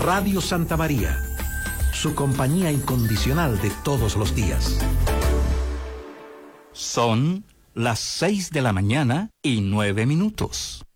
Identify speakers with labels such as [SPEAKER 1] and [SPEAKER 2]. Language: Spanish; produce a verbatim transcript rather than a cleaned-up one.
[SPEAKER 1] Radio Santa María, su compañía incondicional de todos los días.
[SPEAKER 2] Son las seis de la mañana y nueve minutos.